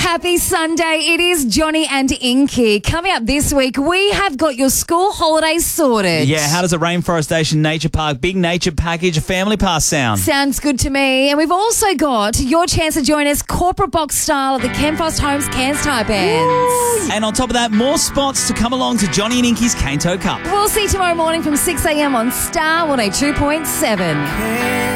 Happy Sunday. It is Johnny and Inky. Coming up this week, we have got your school holidays sorted. Yeah, how does a Rainforestation Nature Park Big Nature Package Family Pass sound? Sounds good to me. And we've also got your chance to join us corporate box style at the Ken Frost Homes Cairns Tyre Bands. And on top of that, more spots to come along to Johnny and Inky's Canto Cup. We'll see you tomorrow morning from 6 a.m. on Star 102.7.